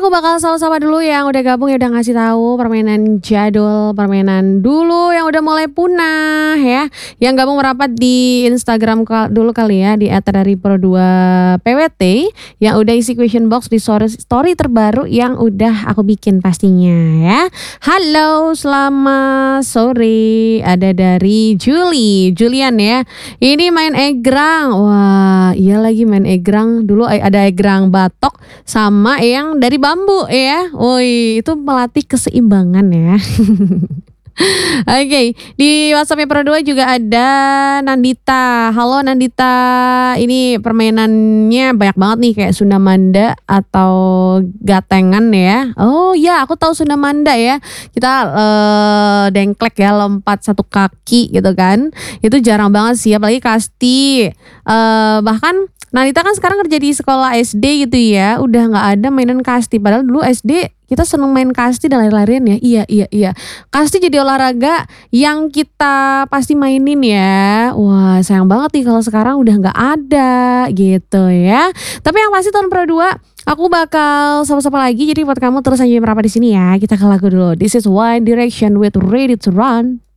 aku bakal sapa-sapa dulu yang udah gabung, yang udah ngasih tahu permainan jadul, permainan dulu yang udah mulai punah ya. Yang gabung merapat di Instagram dulu kali ya, di @daripro2pwt yang udah isi question box di story terbaru yang udah aku bikin pastinya ya. Halo, selamat sore. Ada dari Julian ya. Ini main egrang. Wah, iya lagi main egrang. Dulu ada egrang batok sama yang dari bambu ya. Woi, itu melatih keseimbangan ya. Oke, di WhatsApp-nya Pro 2 juga ada Nandita. Halo Nandita, ini permainannya banyak banget nih kayak Sundamanda atau Gatengan ya. Oh ya, aku tahu Sundamanda ya. Kita dengklek ya, lompat satu kaki gitu kan. Itu jarang banget sih, apalagi kasti. Bahkan Nandita kan sekarang kerja di sekolah SD gitu ya. Udah nggak ada mainan kasti. Padahal dulu SD kita seneng main kasti dan lari-larian ya. Iya. Kasti jadi olahraga yang kita pasti mainin ya. Wah, sayang banget nih kalau sekarang udah nggak ada gitu ya. Tapi yang pasti tahun Pro 2 aku bakal sapa-sapa lagi. Jadi buat kamu terus aja merapat di sini ya. Kita ke lagu dulu. This is One Direction with Ready to Run.